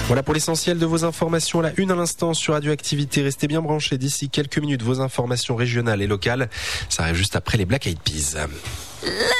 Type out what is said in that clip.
Voilà pour l'essentiel de vos informations. La une à l'instant sur Radioactivité. Restez bien branchés. D'ici quelques minutes, vos informations régionales et locales. Ça arrive juste après les Black Eyed Peas.